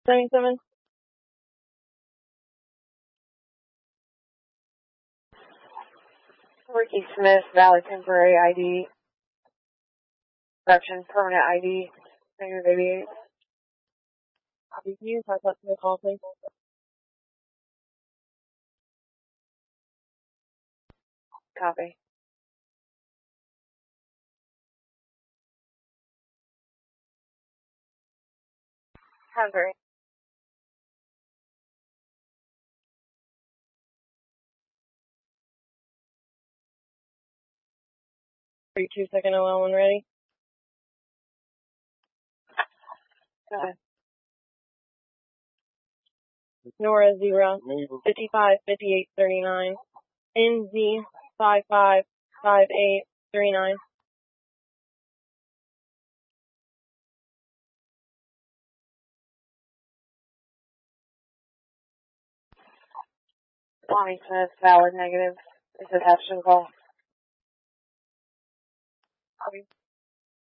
77. Ricky Smith, valid temporary ID. Correction, permanent ID. Negative 88. Copy. Can you pass that to the call, please? Copy. Temporary. 32-second OL when ready. Go ahead. Nora 0, 55, 58, 39. NZ 55, 58, 39. Bonnie Smith, valid negative. Is attached to the call. Copy.